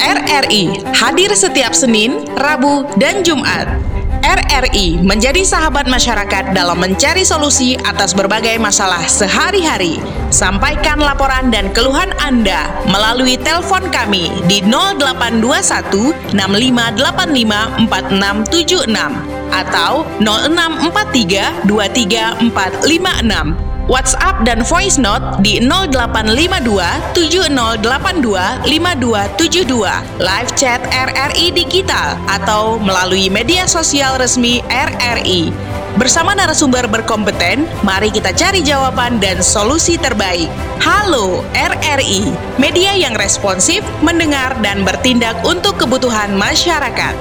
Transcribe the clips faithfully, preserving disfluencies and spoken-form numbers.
R R I hadir setiap Senin, Rabu, dan Jumat. R R I menjadi sahabat masyarakat dalam mencari solusi atas berbagai masalah sehari-hari. Sampaikan laporan dan keluhan Anda melalui telepon kami di nol delapan dua satu enam lima delapan lima empat enam tujuh enam atau nol enam empat tiga dua tiga empat lima enam. WhatsApp dan voice note di nol delapan lima dua tujuh nol delapan dua lima dua tujuh dua, live chat R R I Digital, atau melalui media sosial resmi R R I. Bersama narasumber berkompeten, mari kita cari jawaban dan solusi terbaik. Halo R R I, media yang responsif, mendengar dan bertindak untuk kebutuhan masyarakat.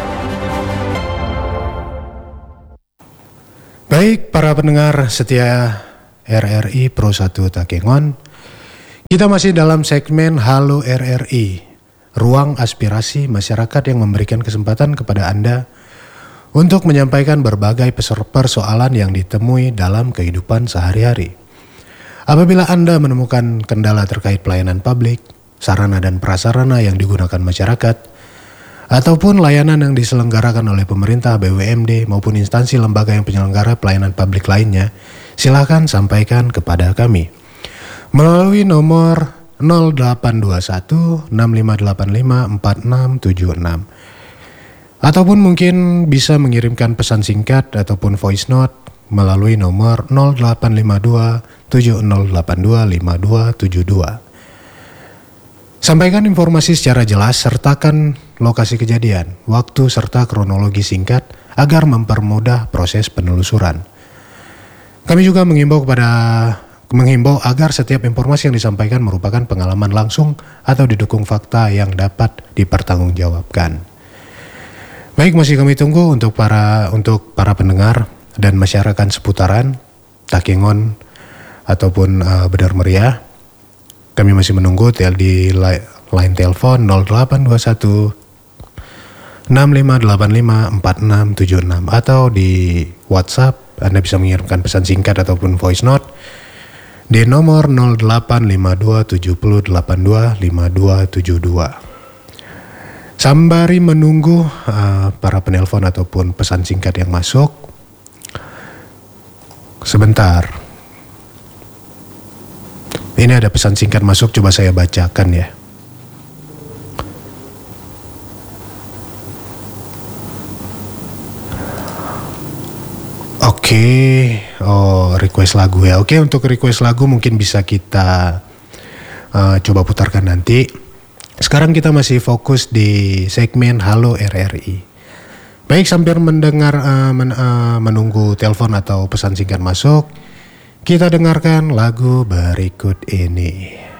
Baik, para pendengar setia R R I Pro satu Takengon, kita masih dalam segmen Halo R R I, ruang aspirasi masyarakat yang memberikan kesempatan kepada Anda untuk menyampaikan berbagai persoalan yang ditemui dalam kehidupan sehari-hari. Apabila Anda menemukan kendala terkait pelayanan publik, sarana dan prasarana yang digunakan masyarakat, ataupun layanan yang diselenggarakan oleh pemerintah, B U M D, maupun instansi lembaga yang penyelenggara pelayanan publik lainnya, silakan sampaikan kepada kami melalui nomor nol delapan dua satu enam lima delapan lima empat enam tujuh enam, ataupun mungkin bisa mengirimkan pesan singkat ataupun voice note melalui nomor nol delapan lima dua tujuh nol delapan dua lima dua tujuh dua. Sampaikan informasi secara jelas, sertakan lokasi kejadian, waktu serta kronologi singkat agar mempermudah proses penelusuran. Kami juga menghimbau kepada menghimbau agar setiap informasi yang disampaikan merupakan pengalaman langsung atau didukung fakta yang dapat dipertanggungjawabkan. Baik, masih kami tunggu untuk para untuk para pendengar dan masyarakat seputaran Takengon ataupun uh, Benar Meriah. Kami masih menunggu tel di line telepon nol delapan dua satu enam lima delapan lima empat enam tujuh enam atau di WhatsApp Anda bisa mengirimkan pesan singkat ataupun voice note di nomor nol delapan lima dua tujuh nol delapan dua lima dua tujuh dua. Sembari menunggu uh, para penelpon ataupun pesan singkat yang masuk, sebentar. Ini ada pesan singkat masuk, coba saya bacakan ya. Oke, oh request lagu ya. Oke, untuk request lagu mungkin bisa kita uh, coba putarkan nanti. Sekarang kita masih fokus di segmen Halo R R I. Baik, sambil mendengar uh, men, uh, menunggu telepon atau pesan singkat masuk, kita dengarkan lagu berikut ini.